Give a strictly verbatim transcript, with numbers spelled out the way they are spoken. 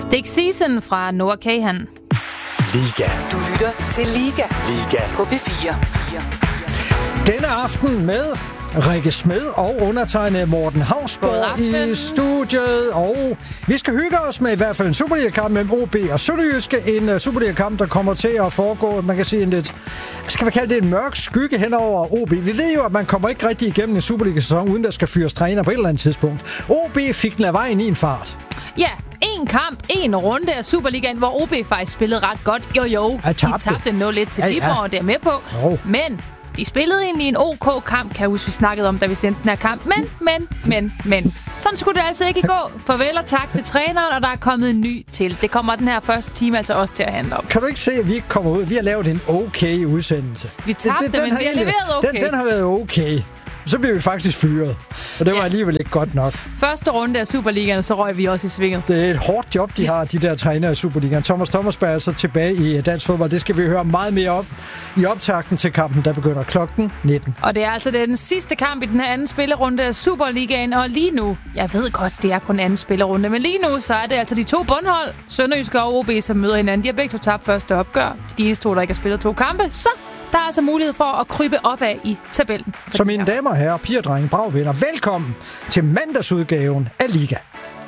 Stick Season fra Noah Kahan. Liga. Du lytter til Liga. Liga. På P fire. Denne aften med Rikke Smed og undertegnet Morten Hausborg i studiet. Og vi skal hygge os med i hvert fald en Superliga-kamp mellem O B og Sønderjyske. En Superliga-kamp, der kommer til at foregå, man kan sige en lidt, skal vi kalde det en mørk skygge hen over O B. Vi ved jo, at man kommer ikke rigtig igennem en Superliga-sæson, uden der skal fyres træner på et eller andet tidspunkt. O B fik den af vejen i en fart. Ja, en kamp, en runde af Superligaen, hvor O B faktisk spillede ret godt. Jo jo, de tabte nul et til Viborg, ja, ja. Det er med på. Jo. Men de spillede egentlig en OK kamp, kan jeg huske, vi snakkede om, da vi sendte den her kamp. Men, men, men, men. Sådan skulle det altså ikke gå. Farvel og tak til træneren, og der er kommet en ny til. Det kommer den her første time altså også til at handle om. Kan du ikke se, at vi ikke kommer ud? Vi har lavet en okay udsendelse. Vi tabte, men vi har leveret okay. Den, den har været okay. Så bliver vi faktisk fyret. Og det var ja. alligevel ikke godt nok. Første runde af Superligaen, så røg vi også i svinget. Det er et hårdt job, de har, de der trænere i Superligaen. Thomas Thomasberg er altså tilbage i dansk fodbold. Det skal vi høre meget mere om i optakten til kampen, der begynder klokken nitten. Og det er altså den sidste kamp i den her anden spillerunde af Superligaen. Og lige nu, jeg ved godt, det er kun anden spillerunde, men lige nu, så er det altså de to bundhold, Sønderjyske og O B, som møder hinanden. De har begge to tabt første opgør. De eneste to, der ikke har spillet to kampe, så der er altså mulighed for at krybe opad i tabellen. Så mine damer og herrer, piger og drenge, bragvenner, velkommen til mandagsudgaven af Liga.